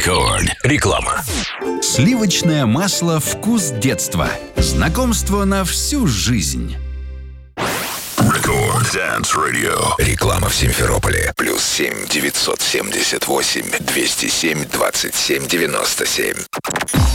Рекорд. Реклама. Сливочное масло «Вкус детства». Знакомство на всю жизнь. Рекорд Dance Radio. Реклама в Симферополе. +7 978 207 27 97.